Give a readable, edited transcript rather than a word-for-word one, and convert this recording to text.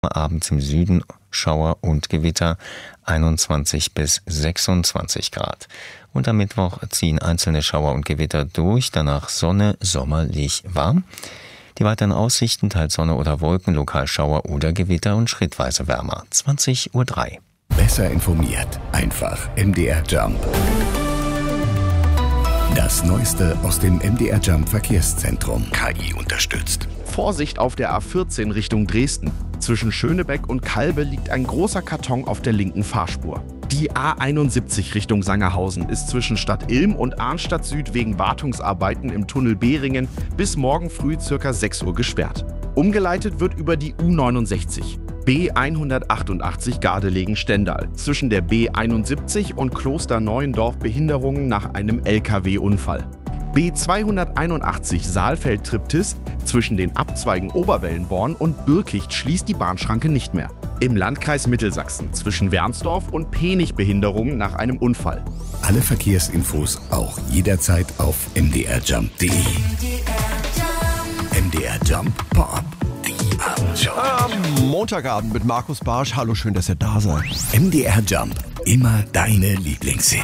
Abends im Süden Schauer und Gewitter 21 bis 26 Grad. Und am Mittwoch ziehen einzelne Schauer und Gewitter durch, danach Sonne, sommerlich warm. Die weiteren Aussichten, teils Sonne oder Wolken, lokal Schauer oder Gewitter und schrittweise wärmer. 20:03 Uhr. Besser informiert, einfach MDR Jump. Das Neueste aus dem MDR Jump Verkehrszentrum. KI unterstützt. Vorsicht auf der A14 Richtung Dresden. Zwischen Schönebeck und Kalbe liegt ein großer Karton auf der linken Fahrspur. Die A71 Richtung Sangerhausen ist zwischen Stadt Ilm und Arnstadt Süd wegen Wartungsarbeiten im Tunnel Behringen bis morgen früh ca. 6 Uhr gesperrt. Umgeleitet wird über die U69. B188 Gardelegen-Stendal. Zwischen der B71 und Kloster Neuendorf Behinderungen nach einem LKW-Unfall. B281 Saalfeld-Triptis zwischen den Abzweigen Oberwellenborn und Birkicht schließt die Bahnschranke nicht mehr. Im Landkreis Mittelsachsen zwischen Wernsdorf und Penich Behinderungen nach einem Unfall. Alle Verkehrsinfos auch jederzeit auf mdrjump.de. MDR Jump Pop. Die Abendshow. Am Montagabend mit Markus Barsch. Hallo, schön, dass ihr da seid. MDR Jump. Immer deine Lieblingsszene.